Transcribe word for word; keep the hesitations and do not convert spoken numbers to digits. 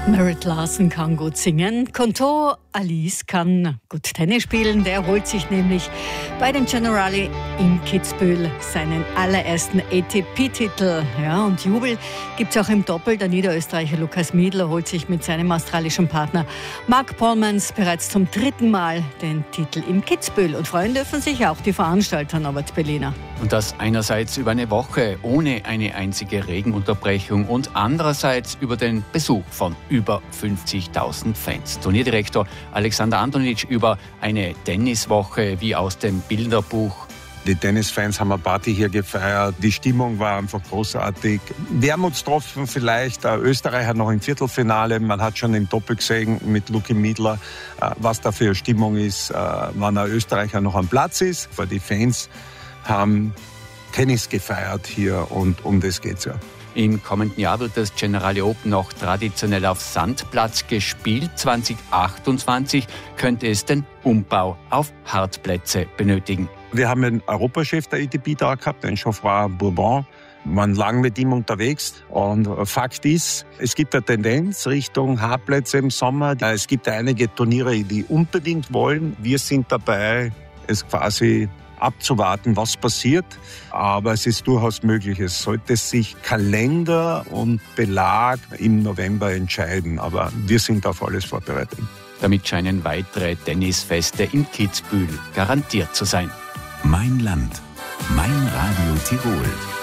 Merritt Larson kann gut singen. Konto Alice kann gut Tennis spielen. Der holt sich nämlich bei dem Generali in Kitzbühel seinen allerersten A T P-Titel. Ja, und Jubel gibt es auch im Doppel. Der Niederösterreicher Lukas Miedler holt sich mit seinem australischen Partner Mark Polmans bereits zum dritten Mal den Titel in Kitzbühel. Und freuen dürfen sich auch die Veranstalter, Norbert Berliner. Und das einerseits über eine Woche ohne eine einzige Regenunterbrechung und andererseits über den Besuch von über fünfzigtausend Fans. Turnierdirektor Alexander Antonitsch über eine Tenniswoche wie aus dem Bilderbuch. Die Tennisfans haben eine Party hier gefeiert. Die Stimmung war einfach großartig. Wermutstropfen vielleicht. Österreich hat noch im Viertelfinale. Man hat schon im Doppel gesehen mit Luki Miedler, was da für eine Stimmung ist, wenn ein Österreicher noch am Platz ist. Weil die Fans haben Tennis gefeiert hier und um das geht's ja. Im kommenden Jahr wird das Generali Open noch traditionell auf Sandplatz gespielt. zwanzig achtundzwanzig könnte es den Umbau auf Hartplätze benötigen. Wir haben einen Europachef der A T P da gehabt, den Geoffroy Bourbon. Wir waren lang mit ihm unterwegs. Und Fakt ist, es gibt eine Tendenz Richtung Hartplätze im Sommer. Es gibt einige Turniere, die unbedingt wollen. Wir sind dabei, es quasi abzuwarten, was passiert. Aber es ist durchaus möglich. Es sollte sich Kalender und Belag im November entscheiden. Aber wir sind auf alles vorbereitet. Damit scheinen weitere Tennisfeste in Kitzbühel garantiert zu sein. Mein Land, mein Radio Tirol.